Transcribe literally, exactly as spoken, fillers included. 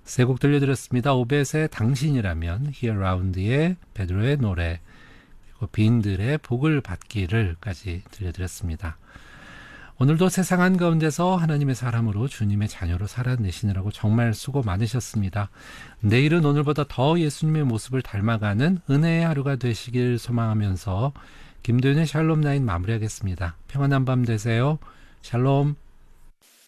세 곡 들려드렸습니다. 오벳의 당신이라면, 히어라운드의 베드로의 노래, 그리고 빈들의 복을 받기를까지 들려드렸습니다. 오늘도 세상 한가운데서 하나님의 사람으로 주님의 자녀로 살아내시느라고 정말 수고 많으셨습니다. 내일은 오늘보다 더 예수님의 모습을 닮아가는 은혜의 하루가 되시길 소망하면서 김도윤의 샬롬 나인 마무리하겠습니다. 평안한 밤 되세요. 샬롬.